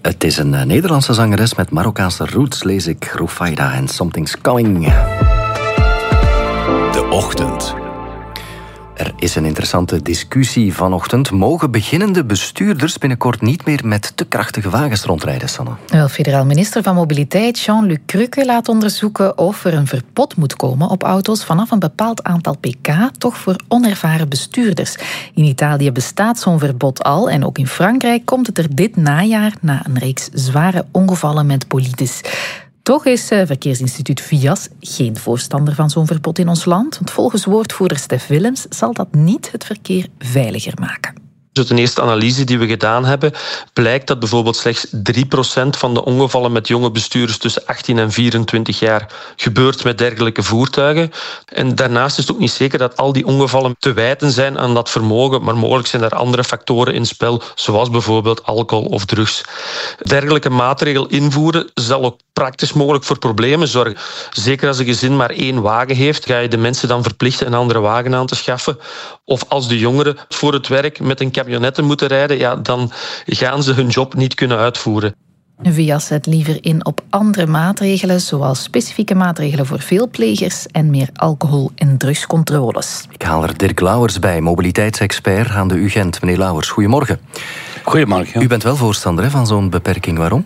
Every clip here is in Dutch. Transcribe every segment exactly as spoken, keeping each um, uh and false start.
Het is een Nederlandse zangeres met Marokkaanse roots, lees ik. Rufaida en Something's Coming. De Ochtend. Er is een interessante discussie vanochtend. Mogen beginnende bestuurders binnenkort niet meer met te krachtige wagens rondrijden, Sanne? Wel, federaal minister van Mobiliteit Jean-Luc Cruque laat onderzoeken of er een verbod moet komen op auto's vanaf een bepaald aantal pk, toch voor onervaren bestuurders. In Italië bestaat zo'n verbod al en ook in Frankrijk komt het er dit najaar na een reeks zware ongevallen met bolides. Toch is verkeersinstituut Vias geen voorstander van zo'n verbod in ons land. Want volgens woordvoerder Stef Willems zal dat niet het verkeer veiliger maken. Dus de eerste analyse die we gedaan hebben, blijkt dat bijvoorbeeld slechts drie procent van de ongevallen met jonge bestuurders tussen achttien en vierentwintig jaar gebeurt met dergelijke voertuigen. En daarnaast is het ook niet zeker dat al die ongevallen te wijten zijn aan dat vermogen, maar mogelijk zijn er andere factoren in spel, zoals bijvoorbeeld alcohol of drugs. Dergelijke maatregel invoeren zal ook praktisch mogelijk voor problemen zorgen. Zeker als een gezin maar één wagen heeft, ga je de mensen dan verplichten een andere wagen aan te schaffen. Of als de jongeren voor het werk met een camionetten moeten rijden, ja, dan gaan ze hun job niet kunnen uitvoeren. Vias zet liever in op andere maatregelen, zoals specifieke maatregelen voor veelplegers en meer alcohol- en drugscontroles. Ik haal er Dirk Lauwers bij, mobiliteitsexpert aan de U Gent. Meneer Lauwers, goedemorgen. Goedemorgen. U bent wel voorstander hè, van zo'n beperking, waarom?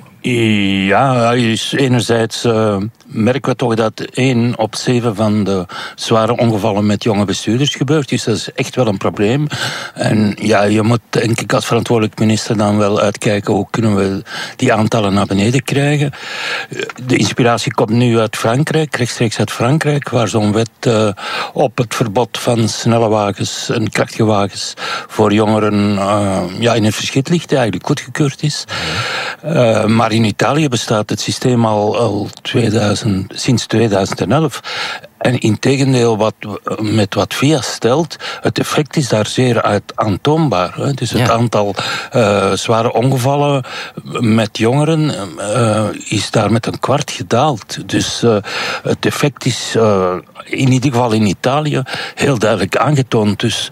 Ja, is enerzijds uh, merken we toch dat één op zeven van de zware ongevallen met jonge bestuurders gebeurt. Dus dat is echt wel een probleem. En ja, je moet denk ik als verantwoordelijk minister dan wel uitkijken hoe kunnen we die aantallen naar beneden krijgen. De inspiratie komt nu uit Frankrijk, rechtstreeks uit Frankrijk, waar zo'n wet uh, op het verbod van snelle wagens en krachtige wagens voor jongeren uh, ja, in het verschiet ligt, eigenlijk goedgekeurd is. Uh, maar in Italië bestaat het systeem al, al tweeduizend, sinds tweeduizend elf. En integendeel, wat, met wat Vias stelt, het effect is daar zeer uit aantoonbaar. Hè. Dus het ja. aantal uh, zware ongevallen met jongeren uh, is daar met een kwart gedaald. Dus uh, het effect is uh, in ieder geval in Italië heel duidelijk aangetoond. Dus